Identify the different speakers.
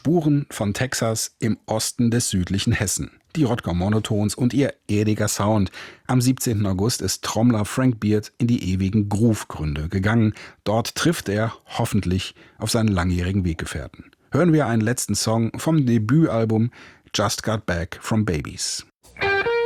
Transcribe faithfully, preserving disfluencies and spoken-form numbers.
Speaker 1: Spuren von Texas im Osten des südlichen Hessen. Die Rodger Monotones und ihr erdiger Sound. Am siebzehnten August ist Trommler Frank Beard in die ewigen Groove-Gründe gegangen. Dort trifft er, hoffentlich, auf seinen langjährigen Weggefährten. Hören wir einen letzten Song vom Debütalbum Just Got Back from Babies.